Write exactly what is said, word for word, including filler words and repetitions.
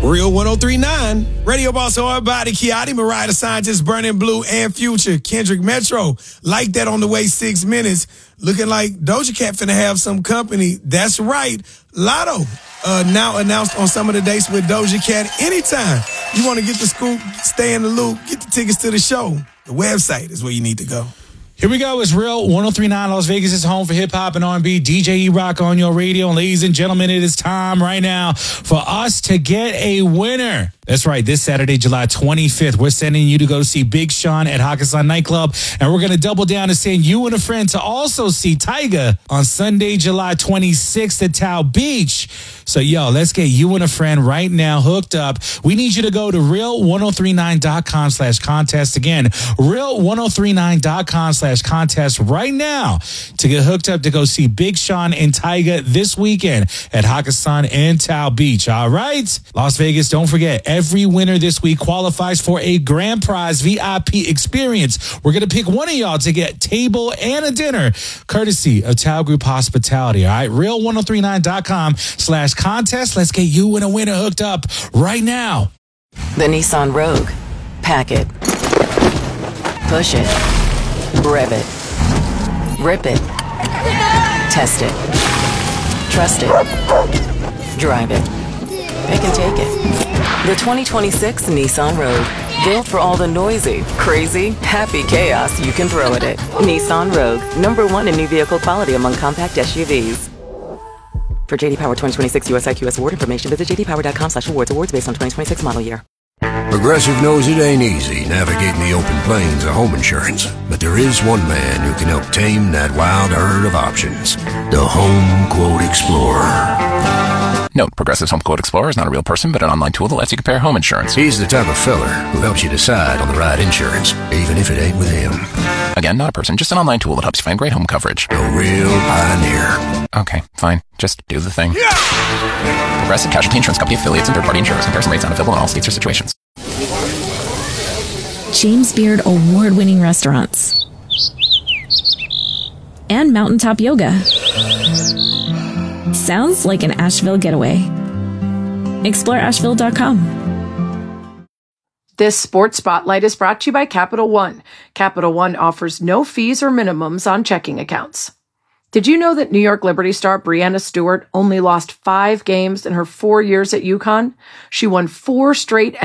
Real one oh three point nine. Radio Boss, everybody. Kiati, Mariah, the Scientist, Burning Blue, and Future. Kendrick Metro. Like that on the way six minutes. Looking like Doja Cat finna have some company. That's right. Lotto uh, now announced on some of the dates with Doja Cat. Anytime you want to get the scoop, stay in the loop, get the tickets to the show. The website is where you need to go. Here we go. It's Real one oh three point nine Las Vegas' home for hip-hop and R and B. D J E-Rock on your radio. And ladies and gentlemen, it is time right now for us to get a winner. That's right. This Saturday, July twenty-fifth, we're sending you to go see Big Sean at Hakkasan Nightclub. And we're going to double down and send you and a friend to also see Tyga on Sunday, July twenty-sixth at Tao Beach. So, yo, let's get you and a friend right now hooked up. We need you to go to real ten thirty-nine dot com slash contest. Again, real ten thirty-nine dot com slash contest right now to get hooked up to go see Big Sean and Tyga this weekend at Hakkasan and Tao Beach. All right? Las Vegas, don't forget, every winner this week qualifies for a grand prize V I P experience. We're going to pick one of y'all to get table and a dinner courtesy of Tao Group Hospitality. All right? real ten thirty-nine dot com slash contest. Let's get you and a winner hooked up right now. The Nissan Rogue. Pack it. Push it. Rev it. Rip it. Test it. Trust it. Drive it. Pick and take it. The twenty twenty-six Nissan Rogue. Built for all the noisy, crazy, happy chaos you can throw at it. Nissan Rogue. Number one in new vehicle quality among compact S U Vs. For J D Power twenty twenty-six U S I Q S award information, visit j d power dot com slash awards. Awards based on twenty twenty-six model year. Progressive knows it ain't easy navigating the open plains of home insurance, but there is one man who can help tame that wild herd of options. The Home Quote Explorer. Note, Progressive's Home Quote Explorer is not a real person, but an online tool that lets you compare home insurance. He's the type of feller who helps you decide on the right insurance, even if it ain't with him. Again, not a person, just an online tool that helps you find great home coverage. A real pioneer. Okay, fine. Just do the thing. Yeah! Progressive Casualty Insurance Company affiliates and third-party insurers. Comparison rates not available in all states or situations. James Beard award-winning restaurants. And mountaintop yoga. Sounds like an Asheville getaway. explore asheville dot com. This Sports Spotlight is brought to you by Capital One. Capital One offers no fees or minimums on checking accounts. Did you know that New York Liberty star Breanna Stewart only lost five games in her four years at UConn? She won four straight